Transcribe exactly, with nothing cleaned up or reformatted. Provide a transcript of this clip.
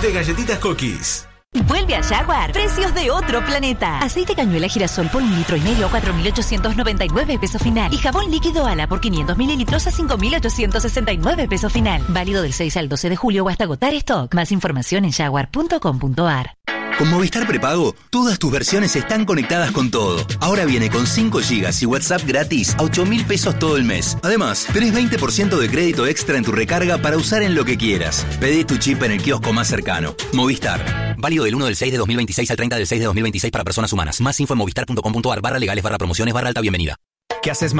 de galletitas Cookies. Vuelve a Jaguar. Precios de otro planeta. Aceite cañuela girasol por un litro y medio a cuatro mil ochocientos noventa y nueve pesos final. Y jabón líquido Ala por quinientos mililitros a cinco mil ochocientos sesenta y nueve pesos final. Válido del seis al doce de julio o hasta agotar stock. Más información en jaguar punto com punto ar. Con Movistar Prepago, todas tus versiones están conectadas con todo. Ahora viene con cinco gigas y WhatsApp gratis a ocho mil pesos todo el mes. Además, tenés veinte por ciento de crédito extra en tu recarga para usar en lo que quieras. Pedí tu chip en el kiosco más cercano. Movistar. Válido del uno del seis de dos mil veintiséis al treinta del seis de dos mil veintiséis para personas humanas. Más info en movistar punto com punto ar barra legales barra promociones barra alta bienvenida. ¿Qué haces, mamá?